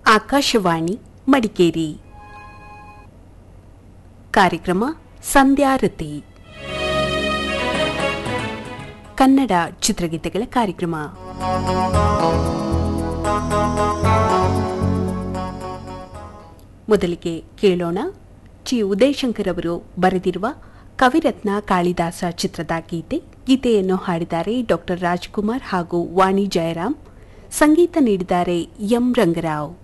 ಆಕಾಶವಾಣಿ ಮಡಿಕೇರಿ. ಕಾರ್ಯಕ್ರಮ ಸಂಧ್ಯಾರತಿ ಕನ್ನಡ ಚಿತ್ರಗೀತೆಗಳ ಕಾರ್ಯಕ್ರಮ. ಮೊದಲಿಗೆ ಕೇಳೋಣ ಜಿ ಉದಯಶಂಕರ್ ಅವರು ಬರೆದಿರುವ ಕವಿರತ್ನ ಕಾಳಿದಾಸ ಚಿತ್ರದ ಗೀತೆಯನ್ನು ಹಾಡಿದ್ದಾರೆ ಡಾ ರಾಜ್ಕುಮಾರ್ ಹಾಗೂ ವಾಣಿ ಜಯರಾಮ್. ಸಂಗೀತ ನೀಡಿದ್ದಾರೆ ಎಂ ರಂಗರಾವ್.